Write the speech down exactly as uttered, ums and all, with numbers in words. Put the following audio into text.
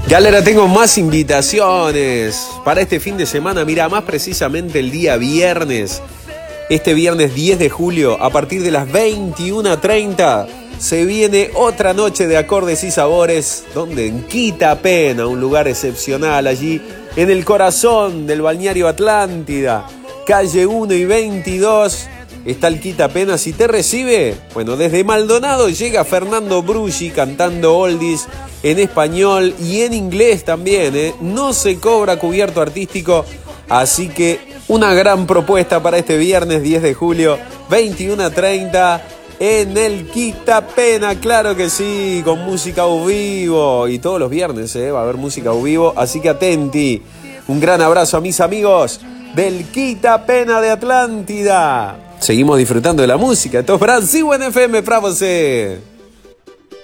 Galera, tengo más invitaciones para este fin de semana. Mira, más precisamente el día viernes. Este viernes diez de julio, a partir de las veintiuna treinta, se viene otra noche de acordes y sabores, donde en Quitapena, un lugar excepcional allí, en el corazón del balneario Atlántida, calle uno y veintidós, está el Quitapena. Si te recibe, bueno, desde Maldonado llega Fernando Bruggi cantando oldies en español y en inglés también, ¿eh? No se cobra cubierto artístico, así que una gran propuesta para este viernes diez de julio, veintiuna treinta, en el Quitapena, claro que sí, con música a vivo. Y todos los viernes ¿eh? va a haber música a vivo, así que atenti. Un gran abrazo a mis amigos del Quitapena de Atlántida. Seguimos disfrutando de la música. Esto es Brasil en F M para você.